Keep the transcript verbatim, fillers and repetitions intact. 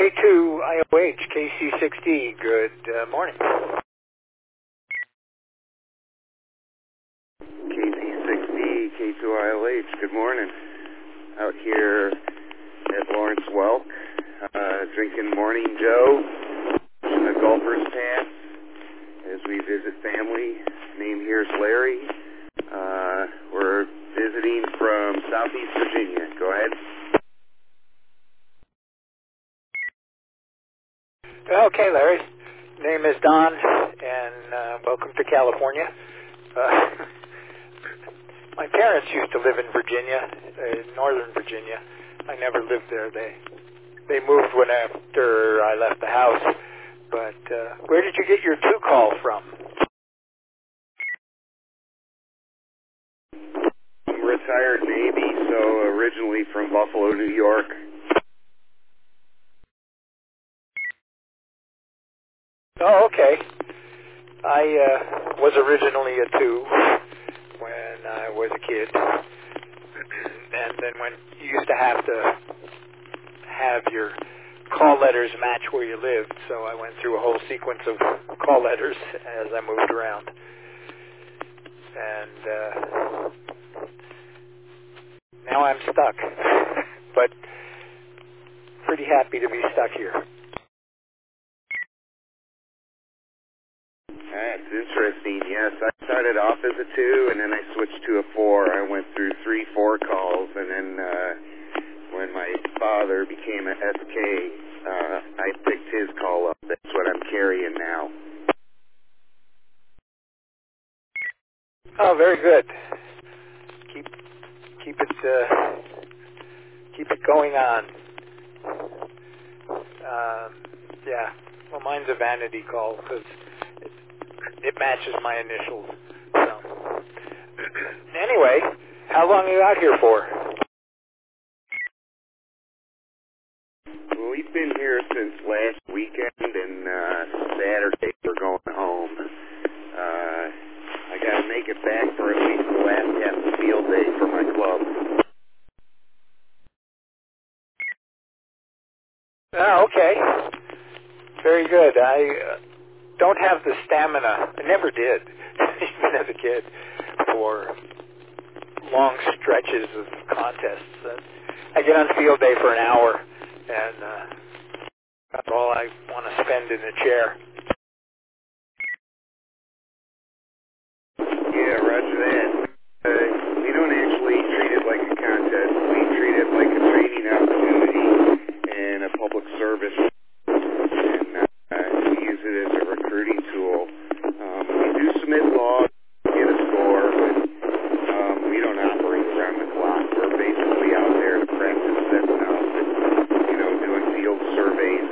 K two I O H, K C six D, good uh, morning. K C six D, K two I O H, good morning. Out here at Lawrence Welk, uh, drinking Morning Joe in the Golfer's Pass as we visit family. Name here is Larry. Uh, we're visiting from Southeast Virginia. Go ahead. Okay, Larry. Name is Don, and uh, welcome to California. Uh, my parents used to live in Virginia, uh, Northern Virginia. I never lived there. They they moved when after I left the house. But uh, where did you get your two call from? I'm retired Navy, so originally from Buffalo, New York. Oh, okay. I uh, was originally a two when I was a kid, and then when you used to have to have your call letters match where you lived, so I went through a whole sequence of call letters as I moved around, and uh, now I'm stuck, but pretty happy to be stuck here. That's interesting, yes. I started off as a two, and then I switched to a four. I went through three, four calls, and then uh, when my father became an S K, uh, I picked his call up. That's what I'm carrying now. Oh, very good. Keep keep it uh, keep it going on. Uh, yeah, well, mine's a vanity call because it, it matches my initials. So anyway, how long are you out here for? Well, we've been here since last weekend, and uh, Saturday we're going home. Uh, I got to make it back for at least the last half of the field day for my club. Oh, okay. Very good. I uh, don't have the stamina. I never did, even as a kid, for long stretches of contests. Uh, I get on field day for an hour, and uh, that's all I want to spend in a chair. Yeah, roger that.